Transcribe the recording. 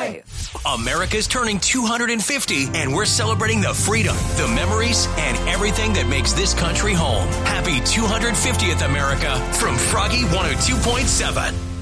life. America's turning 250, and we're celebrating the freedom, the memories, and everything that makes this country home. Happy 250th, America, from Froggy 102.7.